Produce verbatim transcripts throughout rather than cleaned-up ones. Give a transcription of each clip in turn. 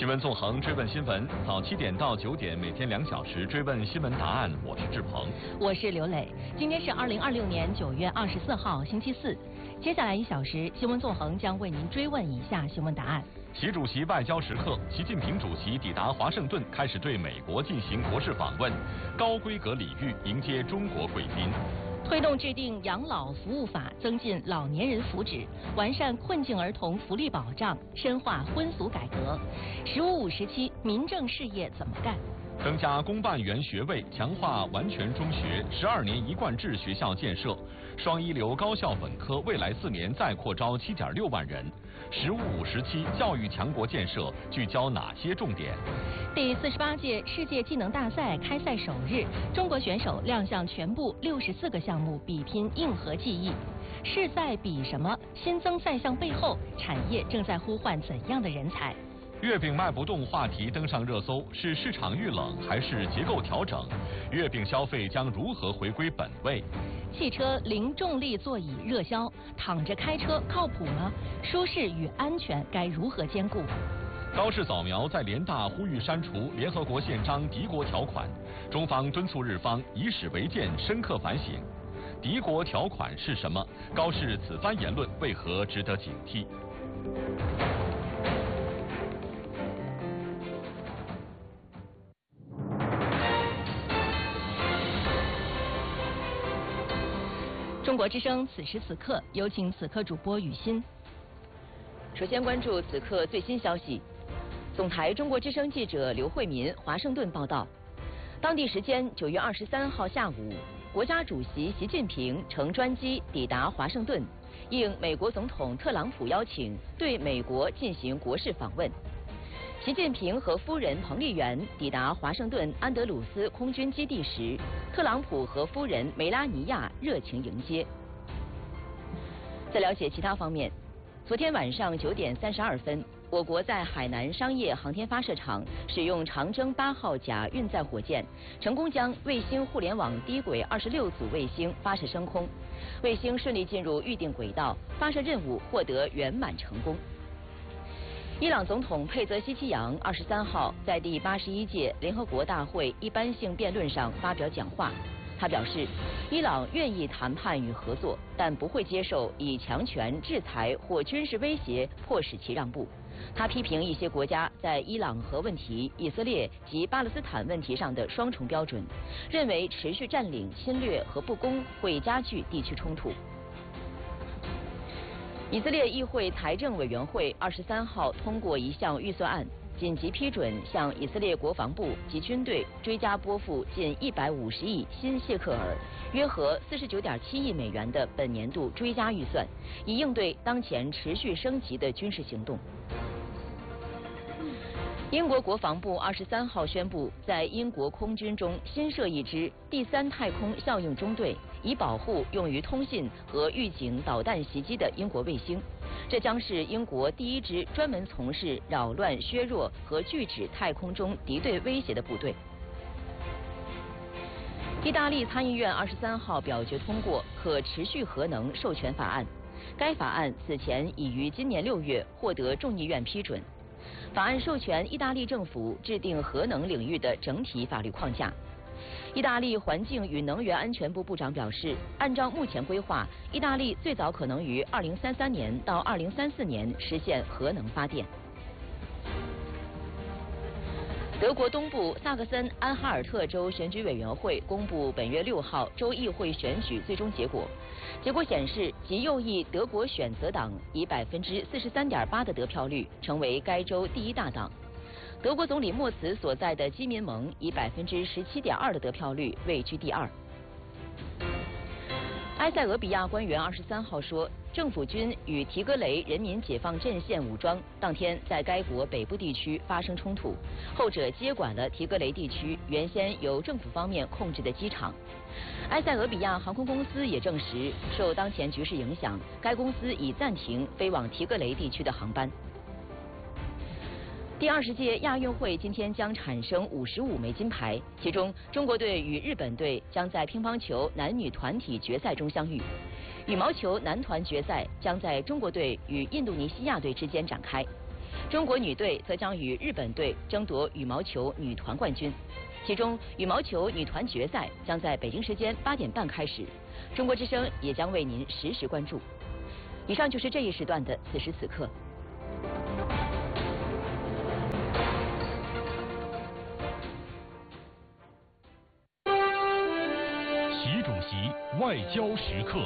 新闻纵横，追问新闻，早七点到九点，每天两小时追问新闻答案。我是志鹏， 我是刘磊。今天是二零二六年九月二十四号，星期四。接下来一小时，新闻纵横将为您追问以下新闻答案： 习主席外交时刻，习近平主席抵达华盛顿，开始对美国进行国事访问，高规格礼遇迎接中国贵宾。 推动制定养老服务法，增进老年人福祉，完善困境儿童福利保障，深化婚俗改革。十五五时期，民政事业怎么干？ 增加公办员学位，强化完全中学，十二年一贯制学校建设，双一流高校本科未来四年再扩招七点六万人。十五五时期教育强国建设聚焦哪些重点？ 第四十八届世界技能大赛开赛首日，中国选手亮相全部六十四个项目，比拼硬核技艺。世赛比什么？新增赛项背后，产业正在呼唤怎样的人才？ 月饼卖不动话题登上热搜，是市场遇冷还是结构调整？月饼消费将如何回归本位？ 汽车零重力座椅热销，躺着开车靠谱吗？舒适与安全该如何兼顾？ 高市早苗在联大呼吁删除联合国宪章敌国条款，中方敦促日方以史为鉴，深刻反省。敌国条款是什么？高市此番言论为何值得警惕？ 中国之声此时此刻，有请此刻主播雨欣。 首先关注此刻最新消息。总台中国之声记者刘慧民华盛顿报道，当地时间九月二十三号下午，国家主席习近平乘专机抵达华盛顿，应美国总统特朗普邀请，对美国进行国事访问。习近平和夫人彭丽媛抵达华盛顿安德鲁斯空军基地时，特朗普和夫人梅拉尼亚热情迎接。在了解其他方面，昨天晚上九点三十二分，我国在海南商业航天发射场使用长征八号甲运载火箭，成功将卫星互联网低轨二十六组卫星发射升空，卫星顺利进入预定轨道，发射任务获得圆满成功。伊朗总统佩泽希奇扬二十三号在第八十一届联合国大会一般性辩论上发表讲话。他表示，伊朗愿意谈判与合作，但不会接受以强权、制裁或军事威胁迫使其让步。他批评一些国家在伊朗核问题、以色列及巴勒斯坦问题上的双重标准，认为持续占领、侵略和不公会加剧地区冲突。以色列议会财政委员会二十三号通过一项预算案，紧急批准向以色列国防部及军队追加拨付近一百五十亿新谢克尔，约合四十九点七亿美元的本年度追加预算，以应对当前持续升级的军事行动。英国国防部二十三号宣布，在英国空军中新设一支第三太空效应中队，以保护用于通信和预警导弹袭击的英国卫星。这将是英国第一支专门从事扰乱、削弱和拒止太空中敌对威胁的部队。意大利参议院二十三号表决通过可持续核能授权法案，该法案此前已于今年六月获得众议院批准。法案授权意大利政府制定核能领域的整体法律框架。意大利环境与能源安全部部长表示，按照目前规划，意大利最早可能于二零三三年到二零三四年实现核能发电。德国东部萨克森安哈尔特州选举委员会公布本月六号州议会选举最终结果，结果显示，极右翼德国选择党以百分之四十三点八的得票率成为该州第一大党。德国总理默茨所在的基民盟以百分之十七点二的得票率位居第二。埃塞俄比亚官员二十三号说，政府军与提格雷人民解放阵线武装当天在该国北部地区发生冲突，后者接管了提格雷地区原先由政府方面控制的机场。埃塞俄比亚航空公司也证实，受当前局势影响，该公司已暂停飞往提格雷地区的航班。第二十届亚运会今天将产生五十五枚金牌，其中中国队与日本队将在乒乓球男女团体决赛中相遇，羽毛球男团决赛将在中国队与印度尼西亚队之间展开。 中国女队则将与日本队争夺羽毛球女团冠军。其中，羽毛球女团决赛将在北京时间八点半开始，中国之声也将为您实时关注。以上就是这一时段的此时此刻。 习主席外交时刻。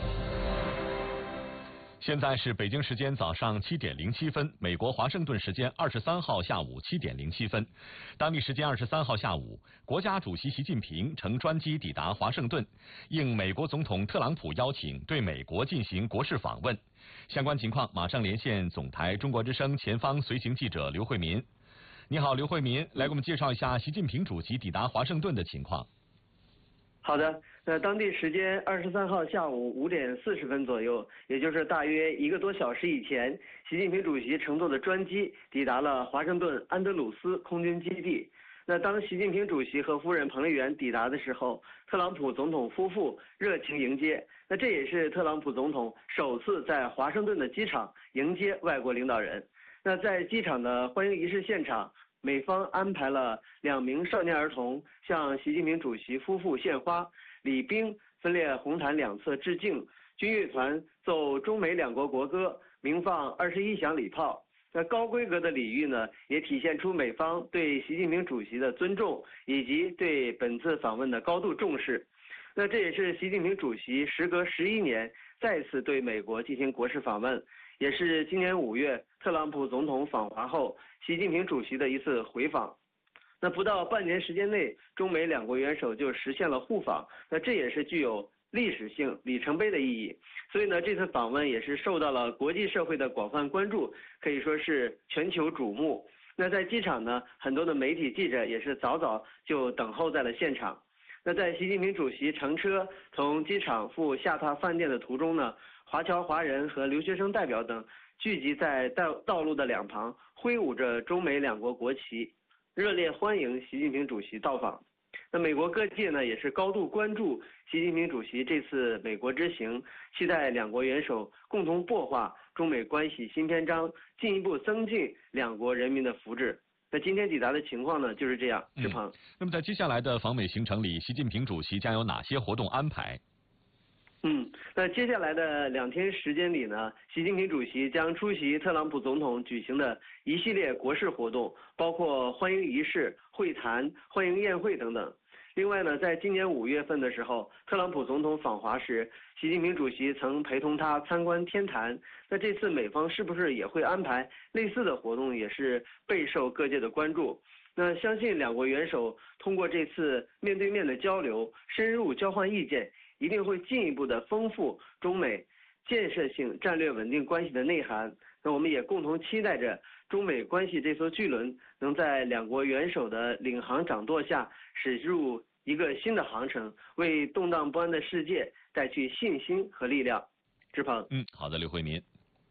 现在是北京时间早上七点零七分，美国华盛顿时间二十三号下午七点零七分，当地时间二十三号下午，国家主席习近平乘专机抵达华盛顿，应美国总统特朗普邀请，对美国进行国事访问。相关情况马上连线总台中国之声前方随行记者刘慧民。你好，刘慧民，来给我们介绍一下习近平主席抵达华盛顿的情况。 好的，那当地时间二十三号下午五点四十分左右，也就是大约一个多小时以前，习近平主席乘坐的专机抵达了华盛顿安德鲁斯空军基地。那当习近平主席和夫人彭丽媛抵达的时候，特朗普总统夫妇热情迎接。那这也是特朗普总统首次在华盛顿的机场迎接外国领导人。那在机场的欢迎仪式现场，美方安排了两名少年儿童向习近平主席夫妇献花，礼兵分列红毯两侧致敬，军乐团奏中美两国国歌，鸣放二十一响礼炮。那高规格的礼遇呢，也体现出美方对习近平主席的尊重，以及对本次访问的高度重视。那这也是习近平主席时隔十一年再次对美国进行国事访问，也是今年五月特朗普总统访华后，习近平主席的一次回访。那不到半年时间内，中美两国元首就实现了互访，那这也是具有历史性里程碑的意义。所以呢，这次访问也是受到了国际社会的广泛关注，可以说是全球瞩目。那在机场呢，很多的媒体记者也是早早就等候在了现场。那在习近平主席乘车从机场赴下榻饭店的途中呢，华侨华人和留学生代表等聚集在道道路的两旁，挥舞着中美两国国旗，热烈欢迎习近平主席到访。那美国各界呢也是高度关注习近平主席这次美国之行，期待两国元首共同擘画中美关系新篇章，进一步增进两国人民的福祉。那今天抵达的情况呢就是这样，志鹏、嗯。 那么在接下来的访美行程里，习近平主席将有哪些活动安排？ 嗯，那接下来的两天时间里呢，习近平主席将出席特朗普总统举行的一系列国事活动，包括欢迎仪式、会谈、欢迎宴会等等。另外呢，在今年五月份的时候，特朗普总统访华时，习近平主席曾陪同他参观天坛。那这次美方是不是也会安排类似的活动，也是备受各界的关注。那相信两国元首通过这次面对面的交流，深入交换意见，一定会进一步的丰富中美建设性战略稳定关系的内涵。那我们也共同期待着中美关系这艘巨轮能在两国元首的领航掌舵下驶入一个新的航程，为动荡不安的世界带去信心和力量。志鹏， 嗯，好的，刘慧民。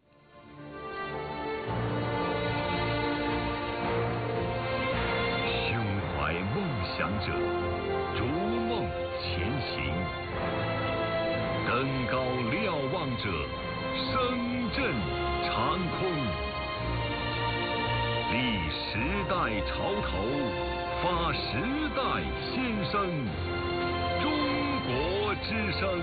胸怀梦想者，逐梦前行；登高瞭望者，声震长空。立时代潮头，发时代先声。中国之声。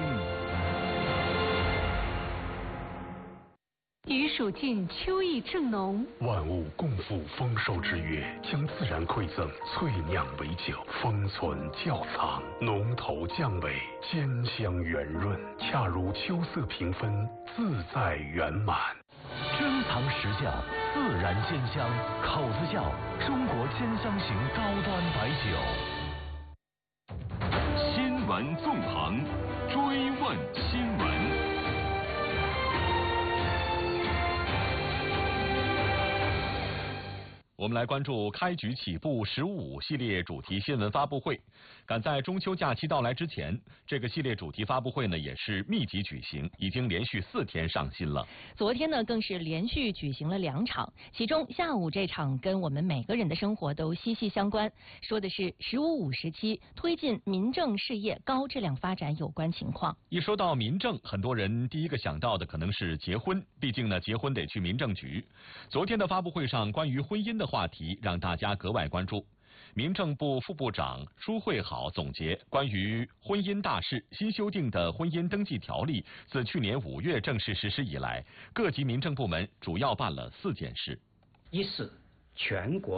余属尽，秋意正浓。 万物共赴丰收之约，将自然馈赠萃酿为酒，封存窖藏，浓头降尾，兼香圆润，恰如秋色平分，自在圆满。 珍藏实窖，自然兼香，口子窖，中国兼香型高端白酒。 新闻纵横，追问新闻。 我们来关注开局起步“十五五”系列主题新闻发布会。赶在中秋假期到来之前，这个系列主题发布会呢也是密集举行，已经连续四天上新了。 昨天呢更是连续举行了两场，其中下午这场跟我们每个人的生活都息息相关，说的是“十五五”时期推进民政事业高质量发展有关情况。 一说到民政，很多人第一个想到的可能是结婚，毕竟呢结婚得去民政局。昨天的发布会上，关于婚姻的话题让大家格外关注。民政部副部长舒慧好总结关于婚姻大事，新修订的婚姻登记条例自去年五月正式实施以来，各级民政部门主要办了四件事。 一是全国